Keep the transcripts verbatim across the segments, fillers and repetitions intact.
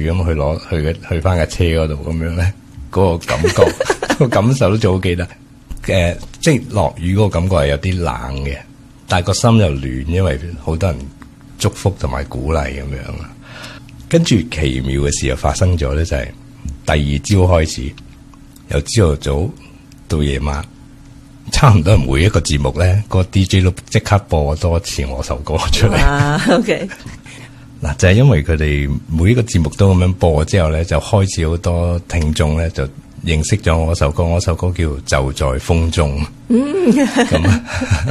咁去攞去去翻架車嗰度咁樣咧，嗰、那個感覺個感受都仲好記得。誒、呃，即係落雨嗰個感覺係有啲冷嘅，但係個心又暖，因為好多人祝福同埋鼓勵咁樣啦。跟住奇妙嘅事又發生咗咧，就係、是、第二朝開始，由朝頭早到夜晚，差唔多每一個節目咧，個 D J 都即刻播多次我首歌出嚟。 啊 OK。 嗱，就係因為佢哋每一個節目都咁樣播之後咧，就開始好多聽眾咧就認識咗我首歌。我首歌叫《就在風中》，咁啊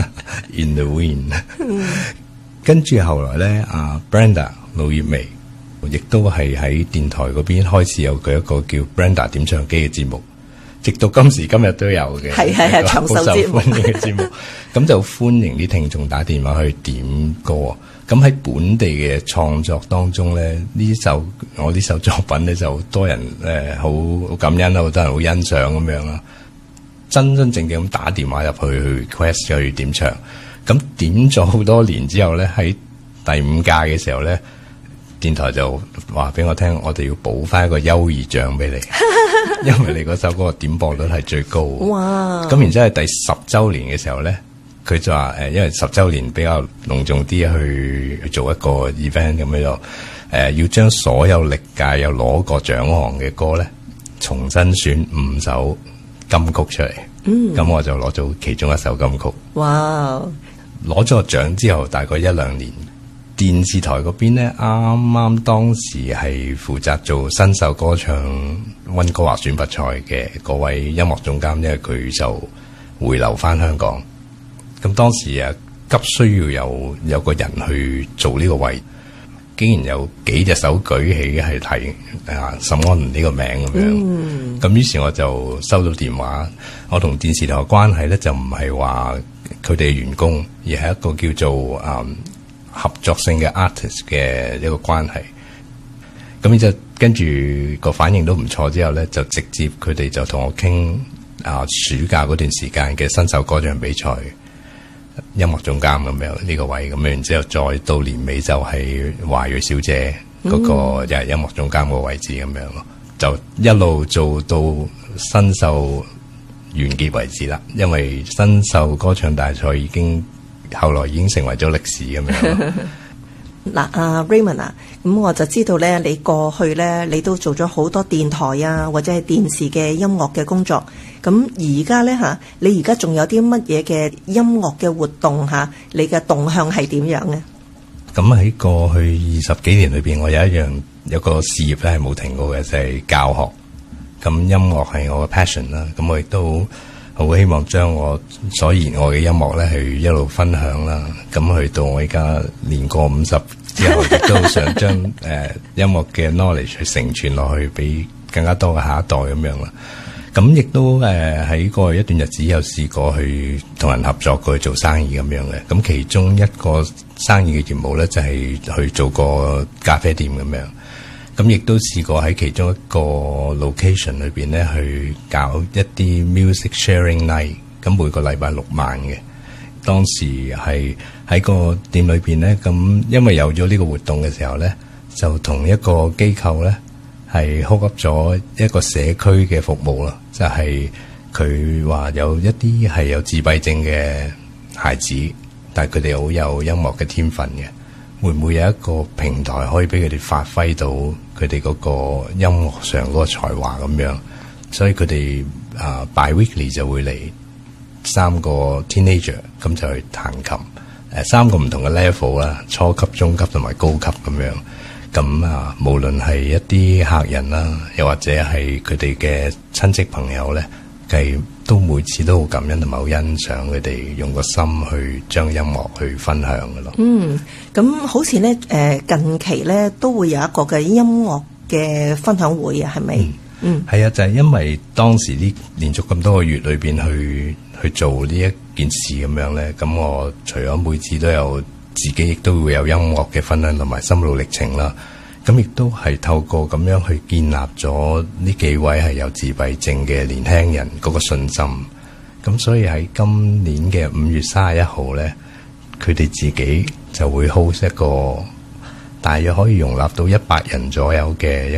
，In the Wind。跟住後來咧，阿 Brenda 盧業薇亦都係喺電台嗰邊開始有佢一個叫 Brenda 點唱機嘅節目，直到今時今日都有嘅， 係係係長壽節目， 好受歡迎嘅節目。咁就歡迎啲聽眾打電話去點歌。咁喺本地嘅創作當中咧，呢首我呢首作品咧就好多人誒好好感恩啦，好多人好欣賞咁樣啦，真真正正咁打電話入去去 request 去點唱。咁點咗好多年之後咧，喺第五屆嘅時候咧，電台就話俾我聽，我哋要補翻一個優異獎俾你，因為你嗰首歌點播率係最高。哇！咁然之後第十週年嘅時候咧，佢就話誒，因為十週年比較隆重啲去去做一個 event 咁樣就誒，要將所有歷屆有攞過獎項嘅歌咧，重新選五首金曲出嚟。嗯，咁我就攞咗其中一首金曲。哇！攞咗個獎之後，大概一兩年，電視台嗰邊咧，啱啱當時係負責做新秀歌唱溫哥華選拔賽嘅嗰位音樂總監，因為佢就回流翻香港。咁當時啊，急需要有有個人去做呢個位，竟然有幾隻手舉起係提啊沈安倫呢個名咁樣。咁、嗯、於是我就收到電話，我同電視台嘅關係咧就唔係話佢哋員工，而係一個叫做啊、嗯、合作性嘅 artist 嘅一個關係。咁就跟住個反應都唔錯之後咧，就直接佢哋就同我傾啊暑假嗰段時間嘅新秀歌唱比賽。音樂總監咁樣呢個位咁樣，然之後再到年尾就係華裔小姐嗰個又係音樂總監個位置咁樣咯，就一路做到新秀完結為止啦。因為新秀歌唱大賽已經後來已經成為咗歷史咁樣。 嗱，阿 Raymond 啊，咁我就知道咧，你過去咧，你都做咗好多電台啊，或者係電視嘅音樂嘅工作。咁而家咧嚇，你而家仲有啲乜嘢嘅音樂嘅活動嚇？你嘅動向係點樣嘅？ 咁喺過去二十幾年裏邊，我有一樣有個事業咧係冇停過嘅，就係教學。咁音樂係我嘅 passion 啦，咁我亦都好希望將我所熱愛嘅音樂咧去一路分享啦。咁去到我而家年過五十之後，亦都想將誒、呃、音樂嘅 knowledge 去承傳落去，俾更加多嘅下一代咁樣啦。咁亦都誒喺過去一段日子有試過去同人合作過去做生意咁樣嘅。咁其中一個生意嘅業務咧就係、是、去做個咖啡店咁樣。咁亦都試過喺其中一個 location 裏邊咧去搞一啲 music sharing night。咁每個禮拜六晚嘅。當時係喺個店裏邊咧，咁因為有咗呢個活動嘅時候咧，就同一個機構咧係 hook up 咗一個社區嘅服務啦。就係佢話有一啲係有自閉症嘅孩子，但係佢哋好有音樂嘅天分嘅，會唔會有一個平台可以俾佢哋發揮到佢哋嗰個音樂上嗰個才華咁樣？所以佢哋啊 bi-weekly 就會嚟三個 teenager 咁就去彈琴，誒三個唔同嘅 level 啦，初級、中級同埋高級咁樣。咁啊，無論係一啲客人啦，又或者係佢哋嘅親戚朋友咧，計都每次都好感恩同埋好欣賞佢哋用個心去將音樂去分享嘅咯。嗯， 咁好似咧誒近期咧都會有一個嘅音樂嘅分享會啊，係咪？嗯，嗯， 係啊，就係因為當時呢連續咁多個月裏邊去去做呢一件事咁樣咧，咁我除咗每次都有自己亦都會有音樂嘅分享同埋心路歷程啦，咁亦都係透過咁樣去建立咗呢幾位係有自閉症嘅年輕人嗰個信心。咁所以喺今年嘅五月三十一號咧，佢哋自己就會 host 一個大約可以容納到一百人左右嘅一